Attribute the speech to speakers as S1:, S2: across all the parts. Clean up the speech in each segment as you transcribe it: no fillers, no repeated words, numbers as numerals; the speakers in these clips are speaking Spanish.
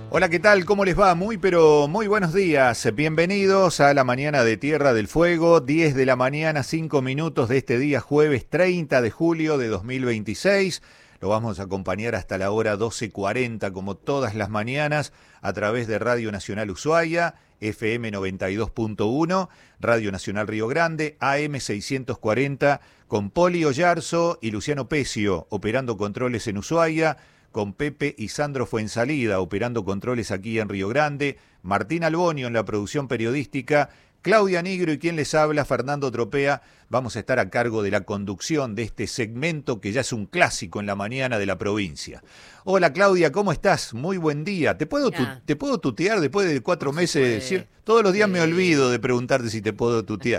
S1: Hola, ¿qué tal? ¿Cómo les va? Pero muy buenos días. Bienvenidos a la mañana de Tierra del Fuego, 10 de la mañana, 5 minutos de este día jueves 30 de julio de 2026. Lo vamos a acompañar hasta la hora 12:40, como todas las mañanas, a través de Radio Nacional Ushuaia, FM 92.1, Radio Nacional Río Grande, AM 640, con Poli Oyarzo y Luciano Pecio, operando controles en Ushuaia, con Pepe y Sandro Fuensalida, operando controles aquí en Río Grande, Martín Albonio en la producción periodística, Claudia Nigro y quien les habla, Fernando Tropea. Vamos a estar a cargo de la conducción de este segmento que ya es un clásico en la mañana de la provincia. Hola Claudia, ¿cómo estás? Muy buen día. ¿Te puedo tutear después de 4 meses? ¿Sí? Todos los días me olvido de preguntarte si te puedo tutear.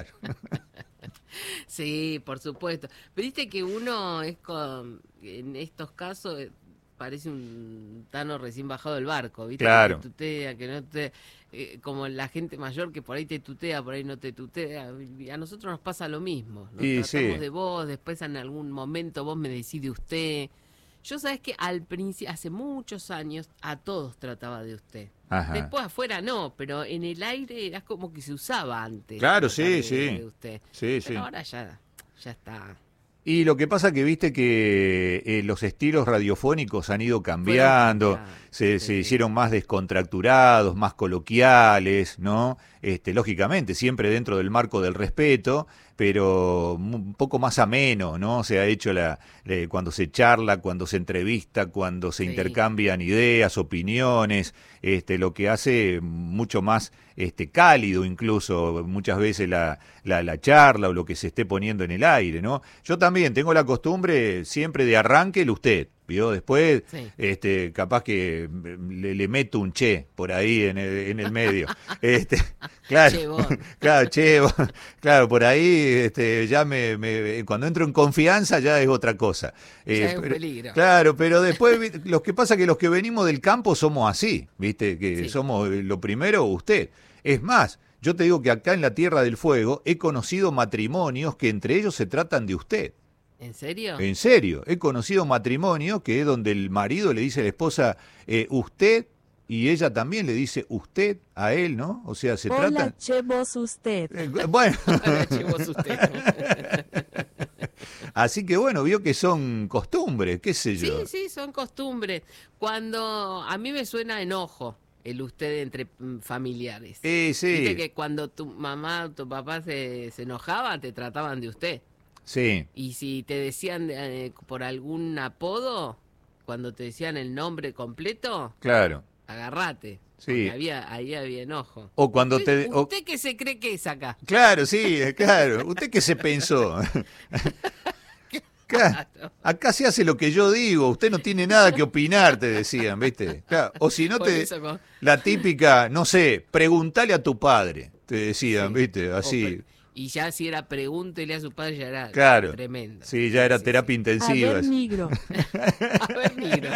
S2: Sí, por supuesto. Pero viste que uno es en estos casos parece un Tano recién bajado del barco, ¿viste?
S1: Claro.
S2: Que te tutea, que no te... como la gente mayor que por ahí te tutea, por ahí no te tutea. Y a nosotros nos pasa lo mismo. Nos tratamos de vos, después en algún momento vos me decís usted. Yo sabés que al principio, hace muchos años, a todos trataba de usted. Ajá. Después afuera no, pero en el aire era como que se usaba antes.
S1: Claro, sí.
S2: De usted.
S1: Sí,
S2: pero ahora ya está.
S1: Y lo que pasa que viste que los estilos radiofónicos han ido cambiando, se hicieron más descontracturados, más coloquiales, ¿no? Lógicamente, siempre dentro del marco del respeto, pero un poco más ameno, ¿no? Se ha hecho cuando se charla, cuando se entrevista, cuando se intercambian ideas, opiniones, lo que hace mucho más cálido incluso muchas veces la charla o lo que se esté poniendo en el aire, ¿no? Yo también tengo la costumbre siempre de arranque el usted, ¿vio? Después capaz que le meto un che por ahí en el medio. Claro, claro, por ahí ya cuando entro en confianza ya es otra cosa.
S2: Ya es un peligro.
S1: Claro, pero después lo que pasa es que los que venimos del campo somos así, ¿viste? Que somos lo primero usted. Es más, yo te digo que acá en la Tierra del Fuego he conocido matrimonios que entre ellos se tratan de usted.
S2: ¿En serio?
S1: En serio, he conocido matrimonios que es donde el marido le dice a la esposa usted, y ella también le dice usted a él, ¿no? O sea, se trata...
S3: Hola, che, vos usted.
S1: Bueno.
S2: Hola, che, vos usted.
S1: Así que bueno, vio que son costumbres, qué sé yo.
S2: Sí, son costumbres. Cuando a mí me suena enojo el usted entre familiares.
S1: Sí.
S2: Viste que cuando tu mamá o tu papá se enojaban, te trataban de usted.
S1: Sí.
S2: Y si te decían por algún apodo, cuando te decían el nombre completo,
S1: claro,
S2: agarrate.
S1: Sí.
S2: Ahí había enojo.
S1: O cuando
S2: ¿Usted qué se cree que es acá?
S1: Claro, sí, claro. ¿Usted qué se pensó? Claro. Acá se hace lo que yo digo, usted no tiene nada que opinar, te decían, ¿viste? Claro. O si no, la típica, no sé, preguntale a tu padre, te decían, ¿viste? Así.
S2: Y ya si era pregúntele a su padre, ya era tremendo.
S1: Sí, ya era terapia intensiva.
S3: A ver, Nigro.
S2: A ver, Nigro.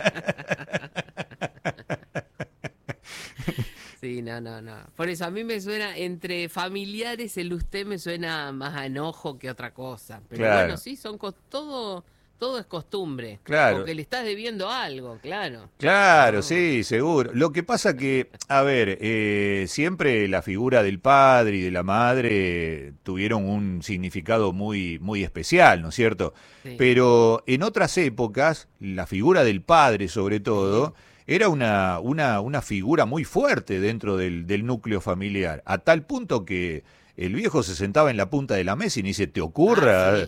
S2: Sí, no. Por eso a mí me suena, entre familiares, el usted me suena más a enojo que otra cosa. Pero bueno, sí, todo es costumbre.
S1: Claro.
S2: Porque le estás debiendo algo, claro.
S1: Claro, sí, seguro. Lo que pasa que, a ver, siempre la figura del padre y de la madre tuvieron un significado muy, muy especial, ¿no es cierto? Sí. Pero en otras épocas, la figura del padre, sobre todo, era una figura muy fuerte dentro del núcleo familiar, a tal punto que el viejo se sentaba en la punta de la mesa y ni se te ocurra,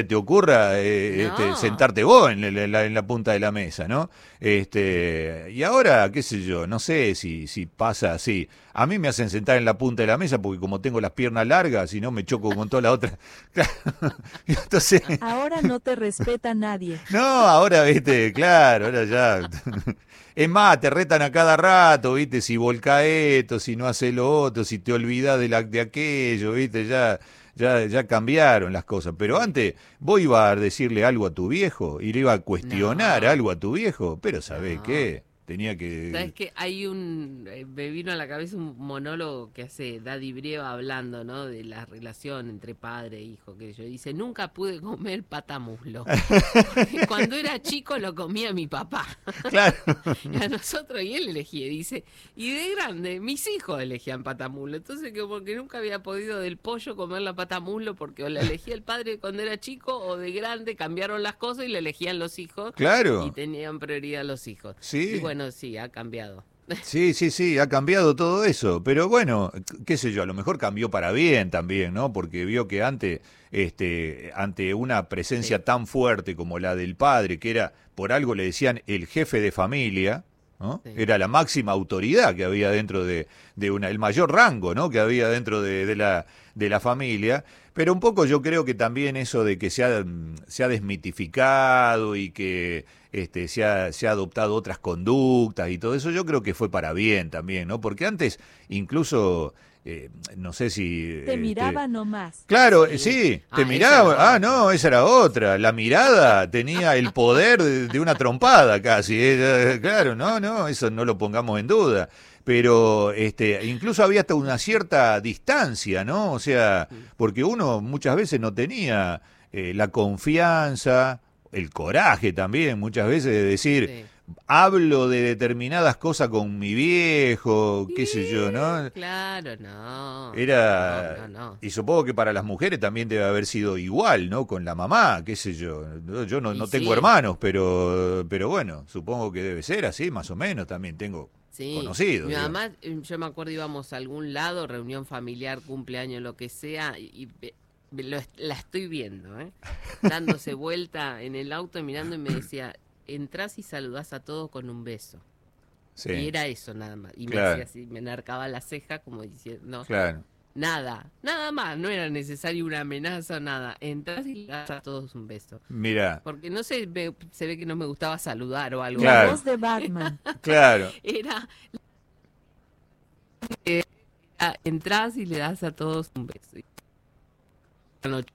S1: sentarte vos en la punta de la mesa, ¿no? Y ahora, qué sé yo, no sé si pasa así. A mí me hacen sentar en la punta de la mesa porque como tengo las piernas largas, si no me choco con toda la otra. Entonces,
S3: ahora no te respeta nadie.
S1: No, ahora, claro, ahora ya. Es más, te retan a cada rato, ¿viste? Si volca esto, si no hace lo otro, si te olvidas de aquello, ¿viste? Ya cambiaron las cosas. Pero antes, vos ibas a decirle algo a tu viejo, y le ibas a cuestionar algo a tu viejo, pero ¿sabés qué? Tenía que...
S2: ¿Sabes qué? Hay me vino a la cabeza un monólogo que hace Daddy Brieva hablando, ¿no? De la relación entre padre e hijo, que yo dice, nunca pude comer patamuslo. Cuando era chico lo comía mi papá.
S1: Claro.
S2: Y a nosotros, y él elegía, dice, y de grande, mis hijos elegían patamuslo. Entonces, que porque nunca había podido del pollo comer la patamuslo, porque o la elegía el padre cuando era chico, o de grande cambiaron las cosas y le elegían los hijos.
S1: Claro.
S2: Y tenían prioridad los hijos.
S1: Sí.
S2: Y bueno, sí, ha cambiado.
S1: Sí, ha cambiado todo eso, pero bueno, qué sé yo, a lo mejor cambió para bien también, ¿no? Porque vio que antes, ante una presencia tan fuerte como la del padre, que era, por algo le decían el jefe de familia, ¿no? Sí. Era la máxima autoridad que había dentro de el mayor rango, ¿no? Que había dentro de la familia. Pero un poco yo creo que también eso de que se ha desmitificado y que se ha adoptado otras conductas y todo eso, yo creo que fue para bien también, ¿no? Porque antes incluso... no sé si...
S3: Te miraba nomás.
S1: Claro, sí, te miraba. No, esa era otra. La mirada tenía el poder de una trompada casi. Claro, no, eso no lo pongamos en duda. Pero incluso había hasta una cierta distancia, ¿no? O sea, porque uno muchas veces no tenía la confianza, el coraje también, muchas veces de decir... Sí. Hablo de determinadas cosas con mi viejo, qué sé yo, ¿no?
S2: Claro, no.
S1: Era...
S2: No.
S1: Y supongo que para las mujeres también debe haber sido igual, ¿no? Con la mamá, qué sé yo. Yo no tengo hermanos, pero bueno, supongo que debe ser así, más o menos, también tengo conocidos.
S2: Mi mamá, yo me acuerdo, íbamos a algún lado, reunión familiar, cumpleaños, lo que sea, y la estoy viendo, dándose vuelta en el auto, mirando y me decía... Entrás y saludás a todos con un beso. Sí. Y era eso nada más. Y me hacía así, me enarcaba la ceja como diciendo, no, nada más, no era necesario una amenaza o nada. Entrás y le das a todos un beso.
S1: Mira.
S2: Porque no sé, se ve que no me gustaba saludar o algo.
S3: Claro. La voz de Batman.
S1: Claro.
S2: Era entrás y le das a todos un beso. La noche,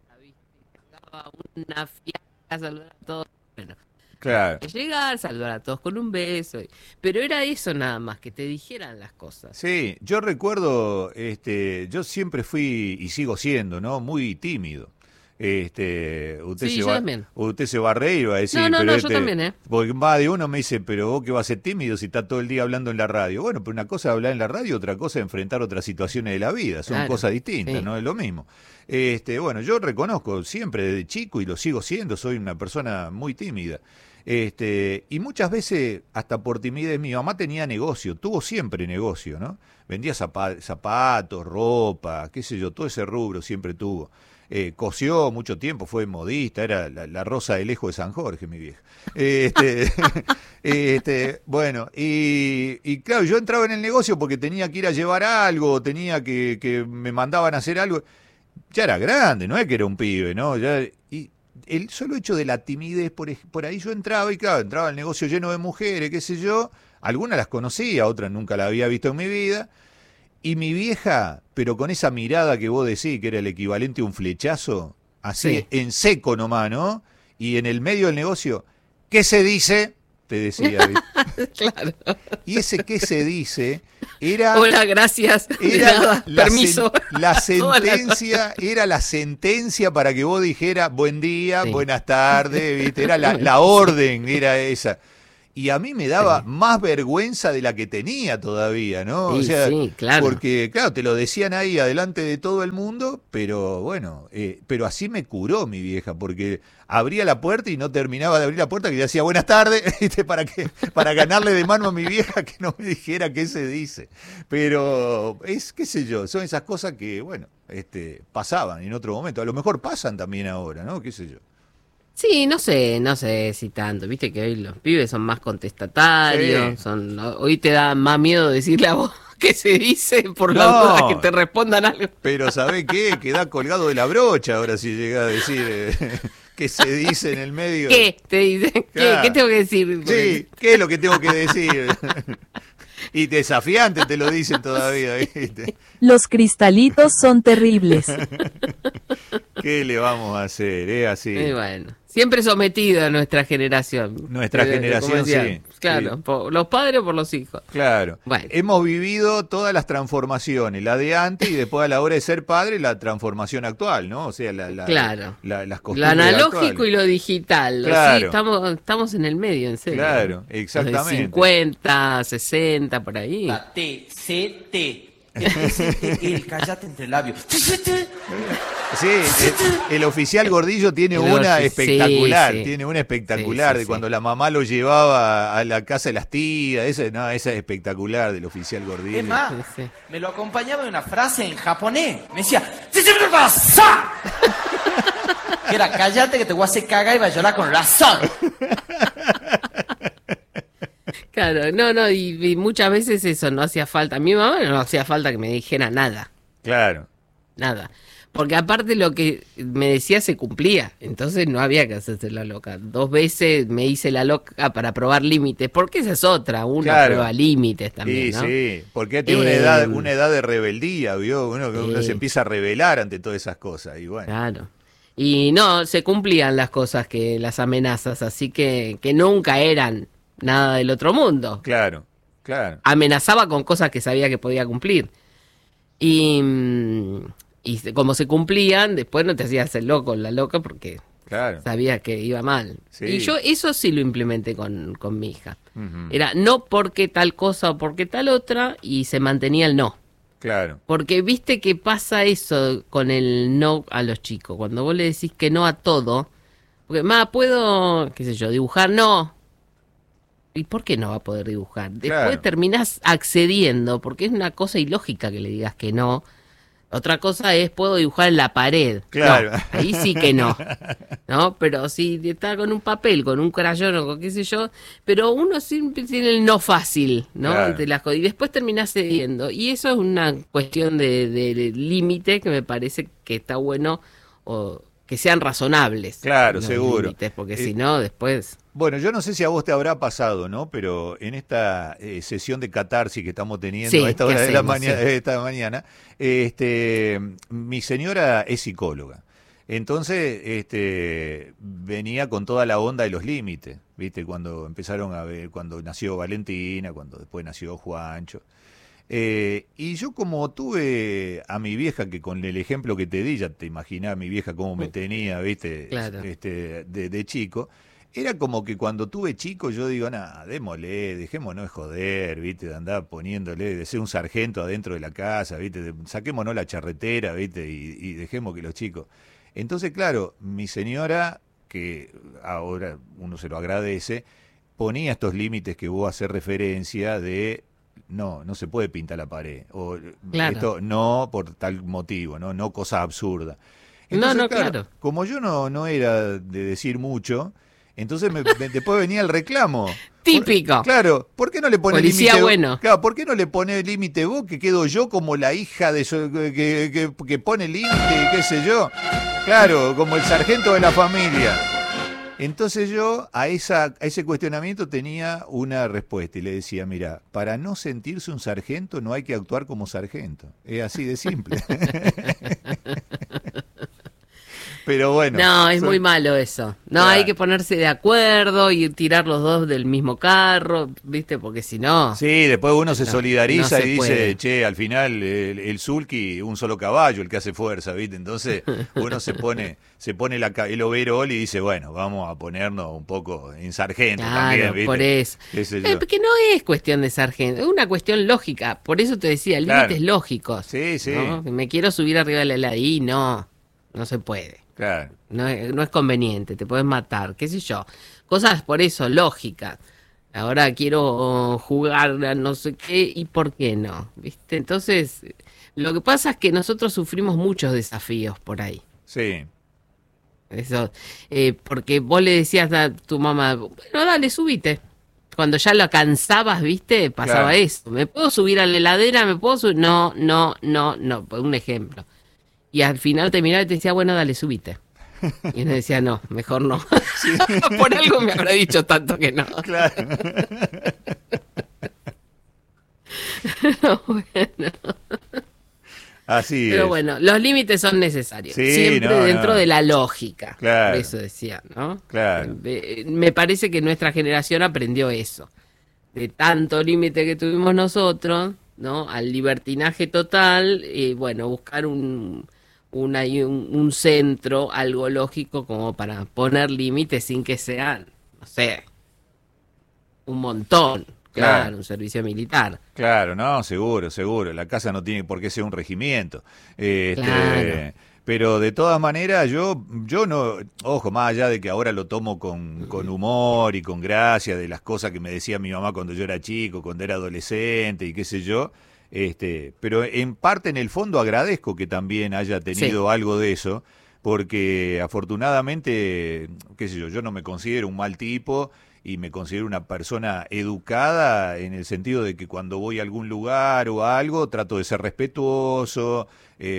S2: una fiesta, saludar a todos. Bueno.
S1: Claro.
S2: Llegar, saludar a todos con un beso. Pero era eso nada más, que te dijeran las cosas.
S1: Sí, yo recuerdo, yo siempre fui y sigo siendo, ¿no? Muy tímido. Usted se va a reír, va a decir.
S2: No, yo también,
S1: Porque más de uno me dice, pero vos que vas a ser tímido si estás todo el día hablando en la radio. Bueno, pero una cosa es hablar en la radio, otra cosa es enfrentar otras situaciones de la vida. Son cosas distintas, no es lo mismo. Bueno, yo reconozco siempre desde chico y lo sigo siendo, soy una persona muy tímida. Y muchas veces, hasta por timidez, mi mamá tenía negocio, tuvo siempre negocio, ¿no? Vendía zapatos, ropa, qué sé yo, todo ese rubro siempre tuvo. Cosió mucho tiempo, fue modista, era la Rosa de Lejos de San Jorge, mi vieja. Bueno, y claro, yo entraba en el negocio porque tenía que ir a llevar algo, tenía que me mandaban a hacer algo. Ya era grande, no es que era un pibe, ¿no? Y el solo hecho de la timidez, por ahí yo entraba y claro, entraba al negocio lleno de mujeres, qué sé yo, algunas las conocía, otras nunca las había visto en mi vida, y mi vieja, pero con esa mirada que vos decís, que era el equivalente a un flechazo, así en seco nomás, ¿no? Y en el medio del negocio, ¿qué se dice? Te decía.
S2: Claro.
S1: Y ese ¿qué se dice? Era...
S2: Hola, gracias.
S1: Era
S2: permiso.
S1: La sentencia, era la sentencia para que vos dijeras buen día, buenas tardes, ¿viste? Era la orden, era esa. Y a mí me daba más vergüenza de la que tenía todavía, ¿no?
S2: Sí,
S1: o sea,
S2: claro.
S1: Porque, claro, te lo decían ahí adelante de todo el mundo, pero bueno, pero así me curó mi vieja, porque abría la puerta y no terminaba de abrir la puerta, que le decía buenas tardes, ¿viste? Para ganarle de mano a mi vieja que no me dijera qué se dice. Pero qué sé yo, son esas cosas que, bueno, pasaban en otro momento. A lo mejor pasan también ahora, ¿no? Qué sé yo.
S2: Sí, no sé si tanto, viste que hoy los pibes son más contestatarios, hoy te da más miedo decirle a vos qué se dice por la duda que te respondan algo.
S1: Pero ¿sabés qué? Queda colgado de la brocha ahora si llega a decir qué se dice en el medio.
S2: ¿Qué te dicen?
S1: Claro.
S2: ¿Qué tengo que decir?
S1: Sí, ¿qué es lo que tengo que decir? Y desafiante te lo dicen todavía, ¿viste?
S3: Los cristalitos son terribles.
S1: ¿Qué le vamos a hacer? Es así.
S2: Bueno, Siempre sometido a nuestra generación.
S1: Nuestra generación, sí.
S2: Claro,
S1: sí.
S2: Por los padres o por los hijos.
S1: Claro.
S2: Bueno.
S1: Hemos vivido todas las transformaciones, la de antes y después a la hora de ser padre, la transformación actual, ¿no? O sea,
S2: claro.
S1: Las costumbres
S2: lo analógico
S1: actuales.
S2: y lo digital.
S1: Claro.
S2: Sí, estamos en el medio, en serio.
S1: Claro, exactamente.
S2: Los de 50, 60, por ahí.
S4: La T, C, T. El cállate entre labios.
S1: Sí, el oficial Gordillo tiene una espectacular, tiene una espectacular de cuando la mamá lo llevaba a la casa de las tías, esa es espectacular del oficial Gordillo.
S4: Es más, me lo acompañaba de una frase en japonés. Me decía, "¿Qué te pasa?" Que era, cállate que te voy a hacer cagar y va a llorar con razón.
S2: Claro, no, y muchas veces eso no hacía falta. A mi mamá no hacía falta que me dijera nada.
S1: Claro.
S2: Nada. Porque aparte lo que me decía se cumplía. Entonces no había que hacerse la loca. 2 veces me hice la loca para probar límites. Porque esa es otra. Uno prueba límites también, ¿no?
S1: Sí, porque tiene una edad de rebeldía, ¿vio? Uno se empieza a rebelar ante todas esas cosas. Y bueno.
S2: Claro. Y no, se cumplían las cosas, las amenazas. Así que nunca eran nada del otro mundo.
S1: Claro, claro.
S2: Amenazaba con cosas que sabía que podía cumplir. Y como se cumplían, después no te hacías el loco, la loca, porque sabías que iba mal. Sí. Y yo eso sí lo implementé con mi hija. Uh-huh. Era no porque tal cosa o porque tal otra, y se mantenía el no.
S1: Claro.
S2: Porque viste que pasa eso con el no a los chicos. Cuando vos le decís que no a todo, porque puedo, qué sé yo, dibujar, no. ¿Y por qué no va a poder dibujar? Después terminás accediendo, porque es una cosa ilógica que le digas que no. Otra cosa es, puedo dibujar en la pared.
S1: Claro.
S2: No, ahí sí que no. ¿No? Pero si está con un papel, con un crayón o con qué sé yo, pero uno siempre tiene el no fácil, ¿no?
S1: Claro.
S2: Y después terminás cediendo. Y eso es una cuestión de límite que me parece que está bueno, o que sean razonables.
S1: Claro, seguro.
S2: Límites, porque si no, después...
S1: Bueno, yo no sé si a vos te habrá pasado, ¿no? Pero en esta sesión de catarsis que estamos teniendo a esta hora de la mañana, esta mañana, mi señora es psicóloga. Entonces, venía con toda la onda de los límites, ¿viste? Cuando empezaron a ver, cuando nació Valentina, cuando después nació Juancho. Y yo como tuve a mi vieja, que con el ejemplo que te di, ya te imaginás a mi vieja cómo me tenía, ¿viste?
S2: Claro.
S1: De chico. Era como que cuando tuve chico yo digo, nada, démosle, dejémonos de joder, ¿viste? De andar poniéndole, de ser un sargento adentro de la casa, ¿viste? Saquémonos la charretera, ¿viste? Y dejemos que los chicos... Entonces, claro, mi señora, que ahora uno se lo agradece, ponía estos límites que vos haces referencia de... No se puede pintar la pared, o esto no por tal motivo, no cosas absurdas. Entonces, claro, como yo no era de decir mucho, entonces después venía el reclamo.
S2: Típico.
S1: Claro, ¿por qué no le pone
S2: límite?
S1: Policía
S2: bueno.
S1: Claro, ¿por qué no le pone límite vos, que quedo yo como la hija de que pone límite, qué sé yo? Claro, como el sargento de la familia. Entonces yo a ese cuestionamiento tenía una respuesta y le decía, mira, para no sentirse un sargento no hay que actuar como sargento. Es así de simple. Pero bueno.
S2: No, es muy malo eso. No, hay que ponerse de acuerdo y tirar los dos del mismo carro, ¿viste? Porque si no...
S1: Sí, después uno se solidariza y dice,
S2: puede.
S1: che, al final el sulky, un solo caballo el que hace fuerza, ¿viste? Entonces uno se pone el overol y dice, bueno, vamos a ponernos un poco en sargento también, ¿viste?
S2: Por eso. Porque no es cuestión de sargento, es una cuestión lógica. Por eso te decía, límites lógicos.
S1: Sí, sí.
S2: ¿No? Me quiero subir arriba de la heladí, no se puede.
S1: Claro.
S2: No es conveniente, te puedes matar, qué sé yo. Cosas por eso, lógicas. Ahora quiero jugar a no sé qué, ¿y por qué no? ¿Viste? Entonces, lo que pasa es que nosotros sufrimos muchos desafíos por ahí.
S1: Sí.
S2: Eso, porque vos le decías a tu mamá, bueno, dale, subite. Cuando ya lo cansabas, ¿viste? Pasaba eso. ¿Me puedo subir a la heladera? ¿Me puedo subir? No. Un ejemplo. Y al final te miraba y te decía, bueno, dale, subite. Y uno decía, no, mejor no. Sí. Por algo me habrá dicho tanto que no.
S1: Claro.
S2: No, bueno.
S1: Así
S2: Pero
S1: es.
S2: bueno, los límites son necesarios.
S1: Sí,
S2: siempre
S1: no,
S2: dentro
S1: no.
S2: de la lógica.
S1: Claro.
S2: Por eso decía, ¿no?
S1: Claro.
S2: Me parece que nuestra generación aprendió eso. De tanto límite que tuvimos nosotros, ¿no? Al libertinaje total, bueno, buscar un centro, algo lógico como para poner límites sin que sean, no sé, un montón. Claro, un servicio militar.
S1: Claro, no, seguro, seguro. La casa no tiene por qué ser un regimiento.
S2: Claro.
S1: Pero de todas maneras, yo no, ojo, más allá de que ahora lo tomo con humor y con gracia de las cosas que me decía mi mamá cuando yo era chico, cuando era adolescente y qué sé yo, pero en parte, en el fondo, agradezco que también haya tenido algo de eso, porque afortunadamente, qué sé yo no me considero un mal tipo y me considero una persona educada en el sentido de que cuando voy a algún lugar o a algo trato de ser respetuoso.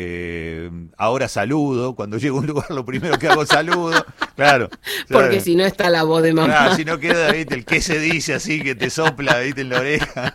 S1: Ahora saludo, cuando llego a un lugar lo primero que hago es saludo, claro.
S2: Porque si no está la voz de mamá.
S1: Claro, si no queda, ¿viste? El que se dice así que te sopla, ¿viste? En la oreja.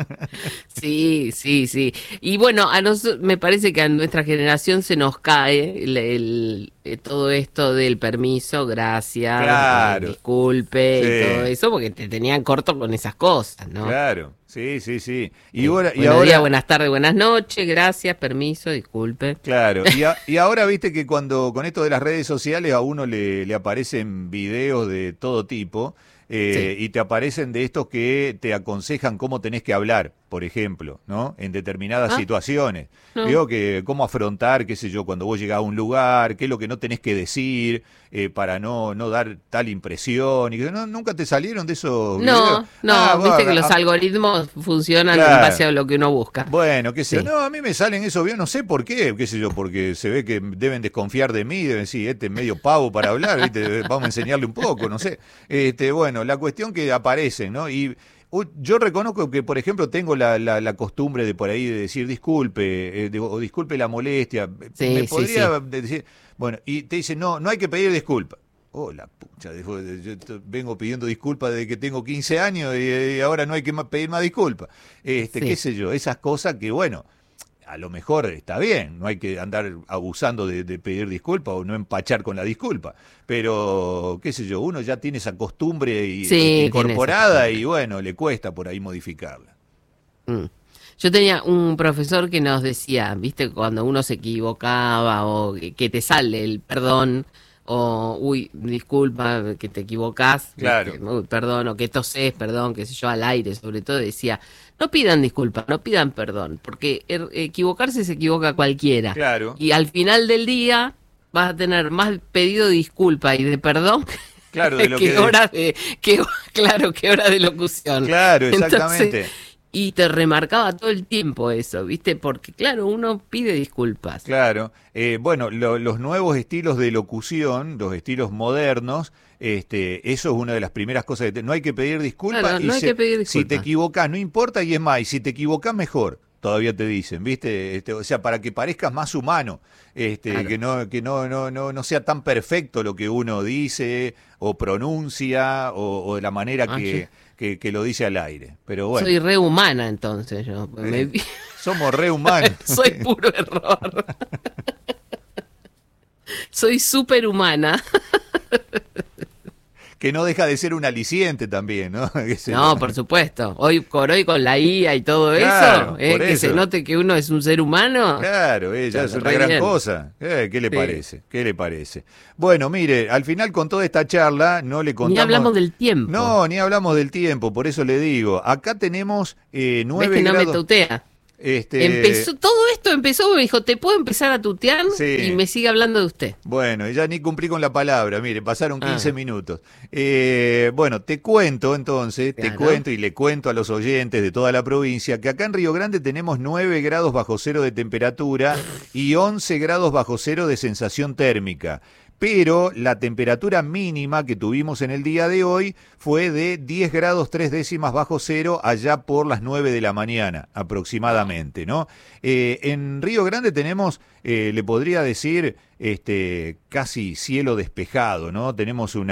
S2: Sí. Y bueno, a nosotros me parece que a nuestra generación se nos cae todo esto del permiso, gracias,
S1: Claro.
S2: disculpe y
S1: Sí.
S2: todo eso, porque te tenían corto con esas cosas, ¿no?
S1: Claro, sí. Y
S2: Buenos
S1: ahora,
S2: días, buenas tardes, buenas noches, gracias, permiso, disculpe.
S1: claro, y ahora viste que cuando con esto de las redes sociales a uno le aparecen videos de todo tipo, y te aparecen de estos que te aconsejan cómo tenés que hablar, por ejemplo, ¿no? En determinadas situaciones.
S2: No.
S1: Digo que cómo afrontar, qué sé yo, cuando vos llegás a un lugar, qué es lo que no tenés que decir, para no dar tal impresión. Y que nunca te salieron de esos videos.
S2: Viste que los algoritmos funcionan en base a lo que uno busca.
S1: Bueno, qué sé yo.
S2: Sí.
S1: No, a mí me salen esos videos, no sé por qué sé yo, porque se ve que deben desconfiar de mí, deben decir, este es medio pavo para hablar, ¿viste? Vamos a enseñarle un poco, no sé. Bueno, la cuestión que aparecen, ¿no? Y yo reconozco que, por ejemplo, tengo la costumbre de por ahí de decir disculpe, o disculpe la molestia. Me podría decir, bueno, y te dicen, no hay que pedir disculpas. Oh, la pucha, yo vengo pidiendo disculpas desde que tengo 15 años y ahora no hay que pedir más disculpas. Qué sé yo, esas cosas que, bueno, a lo mejor está bien, no hay que andar abusando de pedir disculpas o no empachar con la disculpa, pero, qué sé yo, uno ya tiene esa costumbre incorporada y, bueno, le cuesta por ahí modificarla.
S2: Yo tenía un profesor que nos decía, viste, cuando uno se equivocaba o que te sale el perdón, o uy, disculpa que te equivocás,
S1: claro.
S2: Uy, perdón, o que tosés, perdón, qué sé yo, al aire sobre todo, decía, no pidan disculpas, no pidan perdón, porque equivocarse se equivoca cualquiera.
S1: Claro.
S2: Y al final del día vas a tener más pedido de disculpa y de perdón
S1: claro, de lo
S2: que horas de locución.
S1: Claro, exactamente.
S2: Entonces, y te remarcaba todo el tiempo eso, ¿viste? Porque, claro, uno pide disculpas.
S1: Claro. Bueno, los nuevos estilos de locución, los estilos modernos, eso es una de las primeras cosas que no hay que pedir disculpas.
S2: Claro, no hay que pedir disculpas.
S1: Si te equivocás, no importa, y es más, y si te equivocás, mejor. Todavía te dicen, ¿viste? O sea, para que parezcas más humano, claro. que no sea tan perfecto lo que uno dice o pronuncia o de la manera que lo dice al aire. Pero bueno.
S2: Soy re humana entonces yo.
S1: Somos re humanos.
S2: Soy puro error. Soy súper humana.
S1: Que no deja de ser un aliciente también, ¿no?
S2: No, por supuesto. Hoy por hoy con la IA y todo
S1: claro,
S2: eso, que se note que uno es un ser humano.
S1: Claro, ella es una gran cosa. ¿Qué le parece? ¿Qué le parece? Bueno, mire, al final con toda esta charla no le contamos...
S2: Ni hablamos del tiempo.
S1: No, ni hablamos del tiempo, por eso le digo. Acá tenemos 9
S2: ¿Ves que
S1: grados...
S2: no me tutea? Todo esto empezó, me dijo, ¿te puedo empezar a tutear?
S1: Sí.
S2: Y me sigue hablando de usted.
S1: Bueno, ya ni cumplí con la palabra, mire, pasaron 15 minutos. Bueno, te cuento entonces,
S2: claro.
S1: te cuento y le cuento a los oyentes de toda la provincia que acá en Río Grande tenemos 9 grados bajo cero de temperatura y 11 grados bajo cero de sensación térmica. Pero la temperatura mínima que tuvimos en el día de hoy fue de 10 grados 3 décimas bajo cero allá por las 9 de la mañana aproximadamente, ¿no? En Río Grande tenemos, le podría decir, casi cielo despejado, ¿no? Tenemos una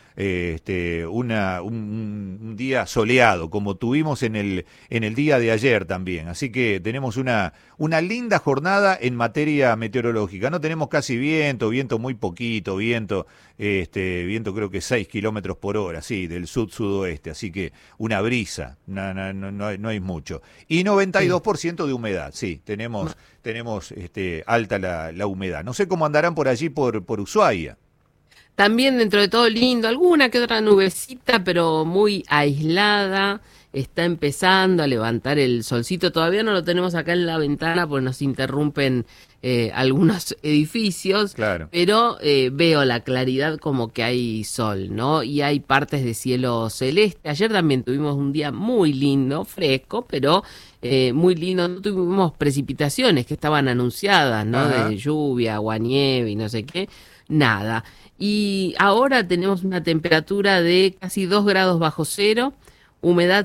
S1: un día soleado, como tuvimos en el día de ayer también. Así que tenemos una linda jornada en materia meteorológica. No tenemos casi viento muy poquito, viento creo que 6 kilómetros por hora, sí, del sud-sudoeste. Así que una brisa, no hay mucho. Y 92% de humedad, sí, tenemos alta la humedad. No sé cómo andarán por allí, por Ushuaia.
S2: También dentro de todo lindo, alguna que otra nubecita, pero muy aislada. Está empezando a levantar el solcito. Todavía no lo tenemos acá en la ventana porque nos interrumpen algunos edificios.
S1: Claro.
S2: Pero veo la claridad como que hay sol, ¿no? Y hay partes de cielo celeste. Ayer también tuvimos un día muy lindo, fresco, pero muy lindo. No tuvimos precipitaciones que estaban anunciadas, ¿no?
S1: Ajá.
S2: De lluvia, agua, nieve y no sé qué. Nada. Y ahora tenemos una temperatura de casi 2 grados bajo cero, humedad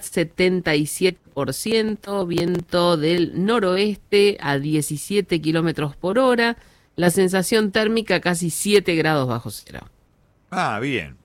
S2: 77%, viento del noroeste a 17 kilómetros por hora, la sensación térmica casi 7 grados bajo cero.
S1: Ah, bien.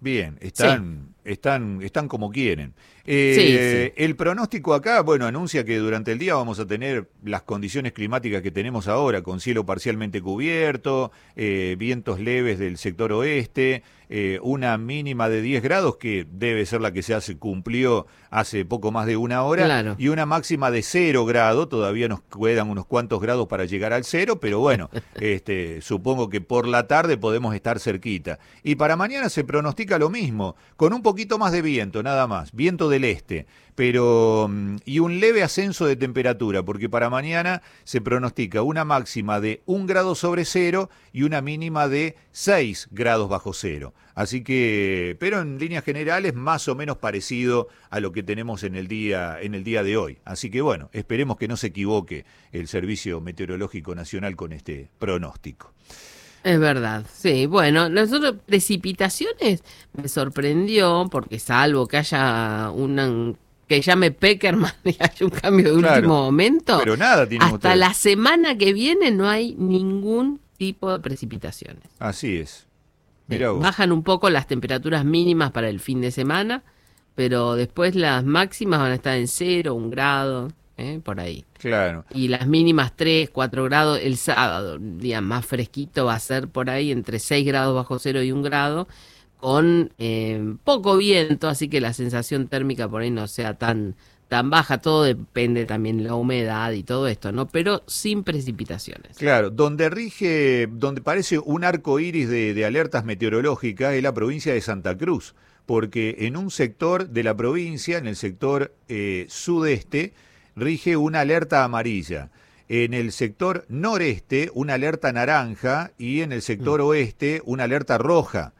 S1: Están como quieren.
S2: Sí.
S1: El pronóstico acá, bueno, anuncia que durante el día vamos a tener las condiciones climáticas que tenemos ahora, con cielo parcialmente cubierto, vientos leves del sector oeste, una mínima de 10 grados, que debe ser la que cumplió hace poco más de una hora,
S2: Claro.
S1: y una máxima de 0 grados, todavía nos quedan unos cuantos grados para llegar al 0, pero bueno, supongo que por la tarde podemos estar cerquita. Y para mañana se pronostica lo mismo, con un poquito más de viento, nada más, viento del este, pero y un leve ascenso de temperatura, porque para mañana se pronostica una máxima de 1 grado sobre 0 y una mínima de 6 grados bajo 0. Así que, pero en líneas generales más o menos parecido a lo que tenemos en el día de hoy. Así que bueno, esperemos que no se equivoque el Servicio Meteorológico Nacional con este pronóstico.
S2: Es verdad, sí. Bueno, nosotros precipitaciones me sorprendió porque salvo que haya que llame Peckerman y haya un cambio de
S1: Claro,
S2: último momento,
S1: pero nada tienen
S2: hasta
S1: ustedes.
S2: la semana que viene no hay ningún tipo de precipitaciones.
S1: Así es. Mirá vos.
S2: Bajan un poco las temperaturas mínimas para el fin de semana, pero después las máximas van a estar en 0, 1 grado, por ahí.
S1: Claro.
S2: Y las mínimas 3, 4 grados. El sábado, el día más fresquito, va a ser por ahí entre 6 grados bajo cero y 1 grado, con poco viento, así que la sensación térmica por ahí no sea tan baja. Todo depende también de la humedad y todo esto, ¿no? Pero sin precipitaciones.
S1: Claro, donde parece un arco iris de alertas meteorológicas es la provincia de Santa Cruz, porque en un sector de la provincia, en el sector sudeste, rige una alerta amarilla. En el sector noreste, una alerta naranja, y en el sector oeste, una alerta roja.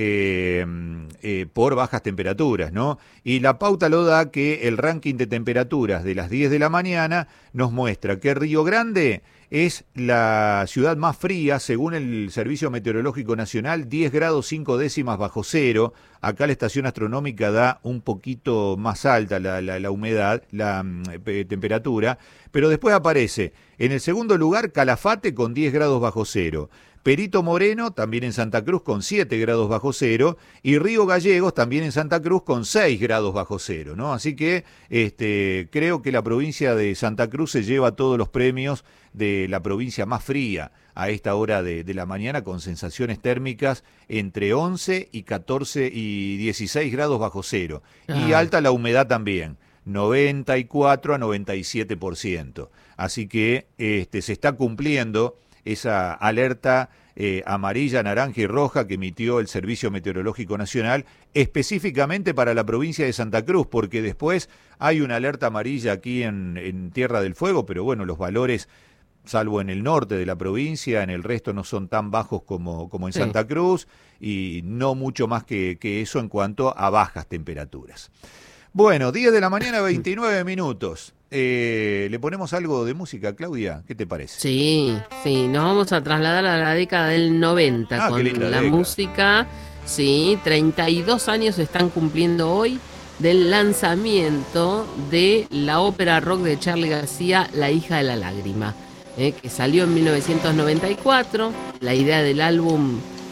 S1: Por bajas temperaturas, ¿no? Y la pauta lo da que el ranking de temperaturas de las 10 de la mañana nos muestra que Río Grande es la ciudad más fría, según el Servicio Meteorológico Nacional, 10 grados 5 décimas bajo cero. Acá la estación astronómica da un poquito más alta la humedad, la temperatura, pero después aparece en el segundo lugar Calafate con 10 grados bajo cero. Perito Moreno, también en Santa Cruz, con 7 grados bajo cero, y Río Gallegos, también en Santa Cruz, con 6 grados bajo cero, ¿no? Así que creo que la provincia de Santa Cruz se lleva todos los premios de la provincia más fría a esta hora de la mañana, con sensaciones térmicas entre 11 y 14 y 16 grados bajo cero. Y alta la humedad también, 94 a 97%. Así que se está cumpliendo esa alerta amarilla, naranja y roja que emitió el Servicio Meteorológico Nacional específicamente para la provincia de Santa Cruz, porque después hay una alerta amarilla aquí en Tierra del Fuego, pero bueno, los valores, salvo en el norte de la provincia, en el resto no son tan bajos como en Santa Cruz, y no mucho más que eso en cuanto a bajas temperaturas. Bueno, 10 de la mañana, 29 minutos. ¿Le ponemos algo de música, Claudia? ¿Qué te parece?
S2: Sí, nos vamos a trasladar a la década del 90 con
S1: qué linda
S2: la
S1: década.
S2: música. Sí, 32 años se están cumpliendo hoy del lanzamiento de la ópera rock de Charly García, La hija de la lágrima, que salió en 1994. La idea del álbum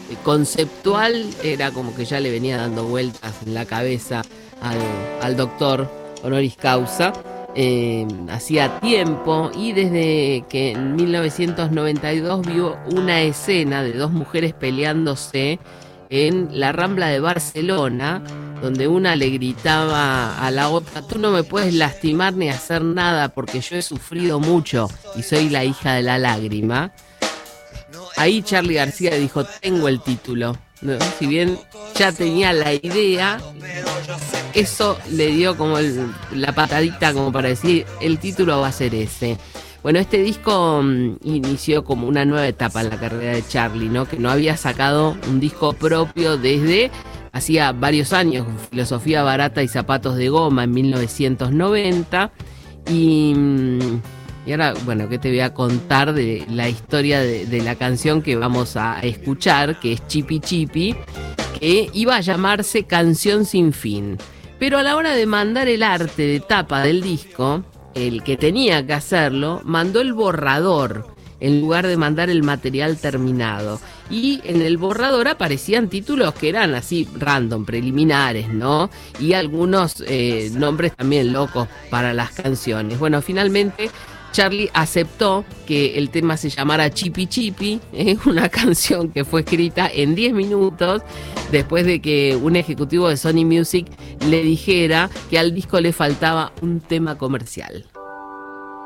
S2: conceptual era como que ya le venía dando vueltas en la cabeza al doctor honoris causa. Hacía tiempo, y desde que en 1992 vio una escena de dos mujeres peleándose en la Rambla de Barcelona, donde una le gritaba a la otra: tú no me puedes lastimar ni hacer nada porque yo he sufrido mucho y soy la hija de la lágrima. Ahí Charly García dijo: tengo el título, ¿no? Si bien ya tenía la idea, eso le dio como la patadita como para decir: el título va a ser ese. Bueno, este disco inició como una nueva etapa en la carrera de Charly, ¿no? Que no había sacado un disco propio desde hacía varios años, Filosofía Barata y Zapatos de Goma en 1990. Y ahora, bueno, ¿qué te voy a contar de la historia de la canción que vamos a escuchar, que es Chipi Chipi, que iba a llamarse Canción Sin Fin? Pero a la hora de mandar el arte de tapa del disco, el que tenía que hacerlo mandó el borrador en lugar de mandar el material terminado. Y en el borrador aparecían títulos que eran así random, preliminares, ¿no? Y algunos nombres también locos para las canciones. Bueno, finalmente Charly aceptó que el tema se llamara Chipi Chipi, una canción que fue escrita en 10 minutos después de que un ejecutivo de Sony Music le dijera que al disco le faltaba un tema comercial.